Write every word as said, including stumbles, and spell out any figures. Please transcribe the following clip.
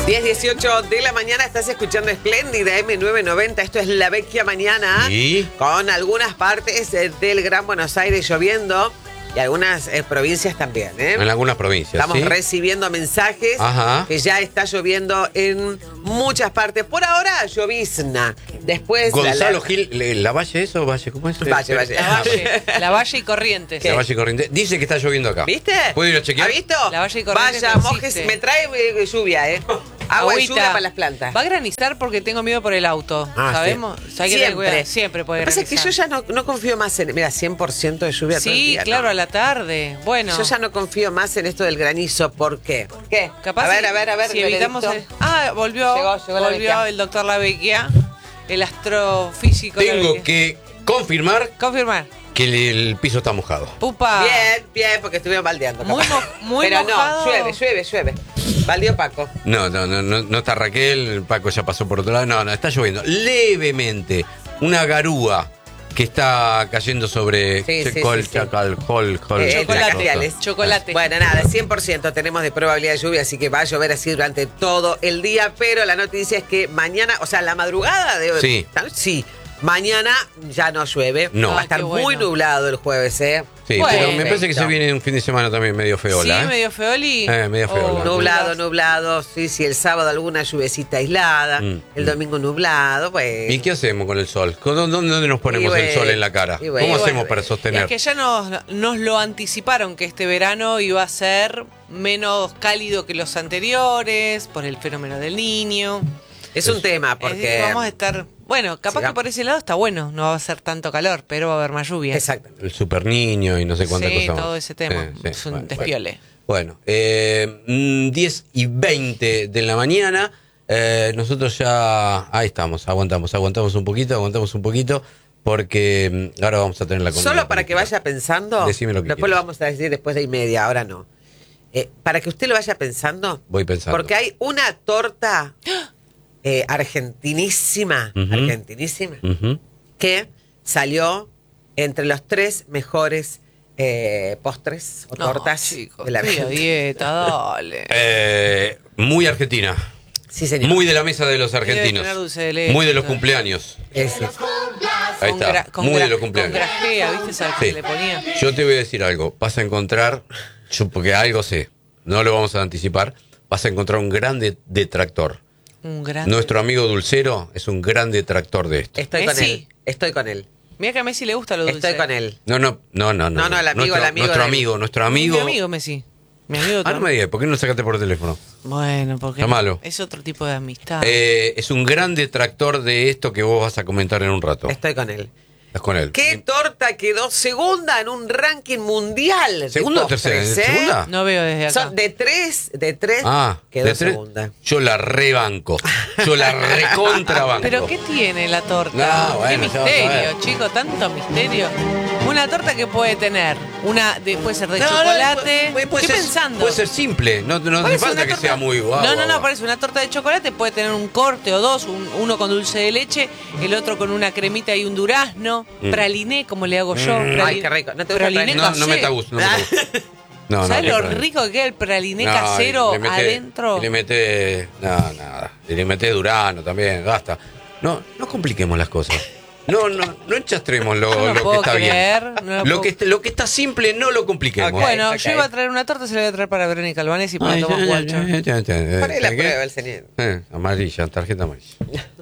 diez dieciocho de la mañana, estás escuchando Espléndida M novecientos noventa. Esto es La Vecchia Mañana. ¿Y? Con algunas partes del Gran Buenos Aires lloviendo. Y algunas eh, provincias también, ¿eh? En algunas provincias, Estamos ¿sí? recibiendo mensajes. Ajá. Que ya está lloviendo en muchas partes. Por ahora, llovizna. Después... Gonzalo la, Gil, ¿le- ¿la Valle eso? ¿Valle? ¿Cómo es? Valle, Valle. La Valle, la Valle y Corrientes. La Valle y Corrientes. Dice que está lloviendo acá. ¿Viste? ¿Puedo ir a chequear? ¿Ha visto? La Valle y Corrientes Vaya, no mojes, existe. me trae eh, lluvia, ¿eh? Agua y Agüita. lluvia para las plantas. Va a granizar porque tengo miedo por el auto. Ah, ¿Sabemos? sí. O sea, hay que tener Siempre. cuidado. Siempre puede Lo que pasa granizar. es que yo ya no, no confío más en... Mira, cien por ciento de lluvia todo el Sí, día, claro, no. a la tarde. Bueno. Yo ya no confío más en esto del granizo. ¿Por qué? ¿Qué? Capaz a ver, si- a ver, a ver. Si evitamos el- veredicto. Ah, volvió, Llegó, llegó la volvió Vecchia. el doctor Lavecchia, el astrofísico. Tengo Lavecchia. que confirmar Confirmar. que el, el piso está mojado. Pupa. Bien, bien, porque estuvieron baldeando. Muy capaz. mo- muy Pero mojado. no, llueve, llueve, llueve. Baldeó Paco. No, no, no, no, no está Raquel, el Paco ya pasó por otro lado. No, no, está lloviendo levemente. Una garúa que está cayendo sobre Sí, sí, Checol, sí, sí. Chacal, Hol, Hol, Eh, Chocolate. la cosa. Castriales. Chocolate. Bueno, nada, cien por ciento tenemos de probabilidad de lluvia, así que va a llover así durante todo el día, pero la noticia es que mañana, o sea, la madrugada de hoy. Sí. Sí, mañana ya no llueve. No. Va a Ay, estar qué muy bueno. nublado el jueves, ¿eh? Sí, Bueno. pero me parece que se Perfecto. viene un fin de semana también medio feola. Sí, ¿eh? medio feoli. Eh, medio feola. Nublado, nublado, sí, sí, el sábado alguna lluvecita aislada, Mm, el mm. domingo nublado, pues... ¿Y qué hacemos con el sol? ¿Con- ¿Dónde, dónde nos ponemos Y el bueno, sol en la cara? y bueno, ¿Cómo y hacemos bueno. para sostener? Es que ya nos, nos lo anticiparon que este verano iba a ser menos cálido que los anteriores por el fenómeno del niño. Es un tema, Es porque... decir, vamos a estar... Bueno, capaz Sí, que por ese lado está bueno, no va a ser tanto calor, pero va a haber más lluvia. Exacto. El super niño y no sé cuántas Sí, cosas más. todo ese tema. Sí, sí, Es un bueno, despiole. Bueno, eh, mm, diez y veinte de la mañana. eh, nosotros ya... Ahí estamos, aguantamos, aguantamos un poquito, aguantamos un poquito, porque mm, ahora vamos a tener la comida Solo para que política. vaya pensando, Decime lo que después lo quieras. vamos a decir después de y media, ahora no. Eh, para que usted lo vaya pensando, Voy pensando. porque hay una torta eh, argentinísima, Ujú. argentinísima, Ujú. que salió entre los tres mejores eh, postres o No, tortas chicos, de la media vida. dieta, dale. Eh, muy argentina. Sí, señor. Muy de la mesa de los Debe argentinos. tener dulce de leche. Muy de los cumpleaños. Ese. Ahí Con está. gra- con Muy de gra- los Con cumpleaños. grajea, ¿viste? ¿Sabes Sí. qué le ponía? Yo te voy a decir algo. Vas a encontrar, yo porque algo sé, no lo vamos a anticipar, vas a encontrar un gran de- detractor. Un gran... Nuestro amigo Dulcero es un gran detractor de esto. Estoy con Messi. él. Estoy con él. Mira que a Messi le gusta lo dulce. Estoy con él. No, no, no, no. No, no, el amigo, nuestro, el amigo Nuestro del- amigo, nuestro amigo. Mi amigo Messi. Mi amigo Ah, no me digas, ¿por qué no lo sacaste por teléfono? Bueno, porque Está malo. es otro tipo de amistad. Eh, es un gran detractor de esto que vos vas a comentar en un rato. Estoy con él. Estás con él. ¿Qué torta quedó segunda en un ranking mundial? de ¿Segunda o postres, tercera? eh? ¿Segunda? No veo desde acá. Son de tres, de tres Ah, quedó de tres. segunda. Yo la rebanco. Yo la recontrabanco. ¿Pero qué tiene la torta? No, bueno, qué ya vas a misterio, ver. chico, tanto misterio. Una torta que puede tener, una de, puede ser de No, no, chocolate. puede- puede Estoy ser- pensando. Puede ser simple, no, no hace Puede ser falta una que torta- sea muy guau. No, no, guau, no, guau. por eso una torta de chocolate puede tener un corte o dos, un- uno con dulce de leche, el otro con una cremita y un durazno, Mm. praliné como le hago yo. Mm. prali- Ay, qué rico. ¿No te gusta praliné el No, no me casero. te gusta, no me te gusta. No, no, ¿Sabes no, lo no. rico que queda el praliné No, casero y le meté- adentro? Y le meté. No, nada. Y le meté Durano también, basta. No, no compliquemos las cosas. No, no, no enchastremos lo, No lo lo que puedo está creer, bien. no lo lo, puedo- que, est- lo que está simple, no lo compliquemos. Ok. Bueno, ok. yo iba a traer una torta, se la voy a traer para Verónica Albanesi y para Ay, Tomás ya, ya, Walcher. ya, ya, ya, ya. Poné la ¿Qué? prueba el señor. Eh, amarilla, tarjeta amarilla.